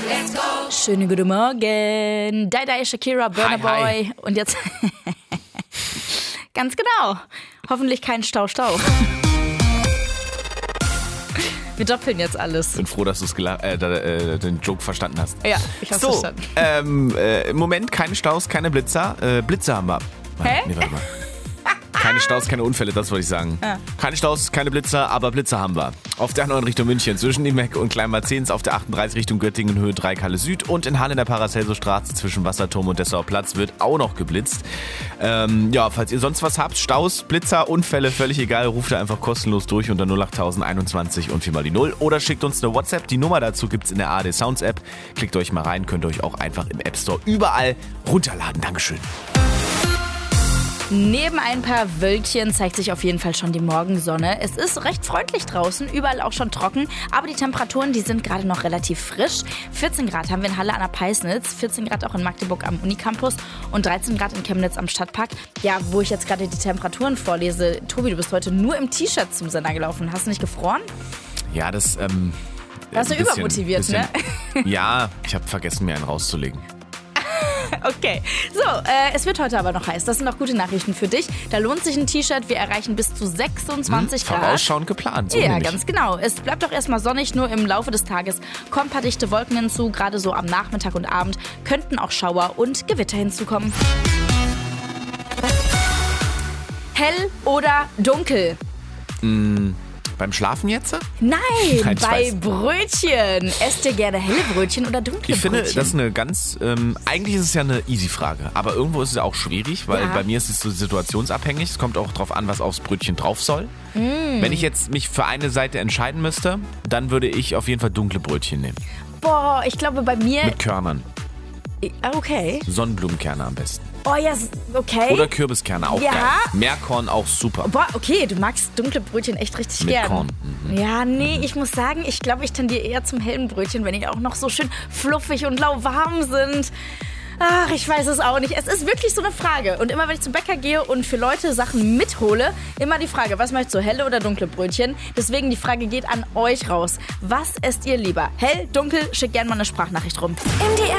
Let's go. Schönen guten Morgen. Dai Shakira, Burna Boy. Und jetzt ganz genau. Hoffentlich kein Stau. Wir doppeln jetzt alles. Ich bin froh, dass du den Joke verstanden hast. Ja, ich hab's verstanden. Im Moment keine Staus, keine Blitzer. Blitzer haben wir. Hä? Nee, warte mal. Keine Staus, keine Unfälle, das wollte ich sagen. Ja. Keine Staus, keine Blitzer, aber Blitzer haben wir. Auf der 9 Richtung München, zwischen Niemek und Kleinmarzens, auf der 38 Richtung Göttingen, Höhe 3 Kalle Süd und in Halle in der Paracelso-Straße zwischen Wasserturm und Dessauer Platz wird auch noch geblitzt. Falls ihr sonst was habt, Staus, Blitzer, Unfälle, völlig egal, ruft ihr einfach kostenlos durch unter 08021 und 4 mal die 0 oder schickt uns eine WhatsApp. Die Nummer dazu gibt's in der ARD Sounds App. Klickt euch mal rein, könnt ihr euch auch einfach im App Store überall runterladen. Dankeschön. Neben ein paar Wölkchen zeigt sich auf jeden Fall schon die Morgensonne. Es ist recht freundlich draußen, überall auch schon trocken, aber die Temperaturen, die sind gerade noch relativ frisch. 14 Grad haben wir in Halle an der Peisnitz, 14 Grad auch in Magdeburg am Unicampus und 13 Grad in Chemnitz am Stadtpark. Ja, wo ich jetzt gerade die Temperaturen vorlese. Tobi, du bist heute nur im T-Shirt zum Sender gelaufen. Hast du nicht gefroren? Ja, das... Warst du übermotiviert, ne? Ja, ich habe vergessen, mir einen rauszulegen. Okay, so, es wird heute aber noch heiß. Das sind auch gute Nachrichten für dich. Da lohnt sich ein T-Shirt. Wir erreichen bis zu 26 Grad. Vorausschauend geplant. So ja, nämlich. ganz genau. Es bleibt doch erstmal sonnig, nur im Laufe des Tages kommen ein paar dichte Wolken hinzu. Gerade so am Nachmittag und Abend könnten auch Schauer und Gewitter hinzukommen. Hell oder dunkel? Beim Schlafen jetzt? Nein, Nein, ich bei weiß. Brötchen. Esst ihr gerne helle Brötchen oder dunkle Ich finde, Brötchen? das ist eine ganz, eigentlich ist es ja eine easy Frage, aber irgendwo ist es auch schwierig, weil bei mir ist es so situationsabhängig. Es kommt auch drauf an, was aufs Brötchen drauf soll. Wenn ich jetzt mich für eine Seite entscheiden müsste, dann würde ich auf jeden Fall dunkle Brötchen nehmen. Boah, ich glaube bei mir... Mit Körnern. Okay. Sonnenblumenkerne am besten. Oh ja, okay. Oder Kürbiskerne, auch Ja. geil. Meerkorn auch super. Boah, okay, du magst dunkle Brötchen echt richtig Mit gern. Korn. Ja, nee, ich muss sagen, ich glaube, ich tendiere eher zum hellen Brötchen, wenn die auch noch so schön fluffig und lauwarm sind. Ach, ich weiß es auch nicht. Es ist wirklich so eine Frage. Und immer, wenn ich zum Bäcker gehe und für Leute Sachen mithole, immer die Frage, was möchtest du, helle oder dunkle Brötchen? Deswegen die Frage geht an euch raus. Was esst ihr lieber? Hell, dunkel? Schickt gerne mal eine Sprachnachricht rum. MDR